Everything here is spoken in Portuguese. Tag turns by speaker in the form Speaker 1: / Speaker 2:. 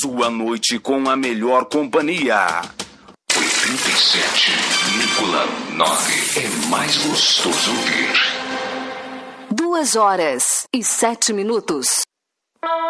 Speaker 1: sua noite com a melhor companhia.
Speaker 2: 87,9 é mais gostoso ouvir.
Speaker 3: 2 horas e 7 minutos.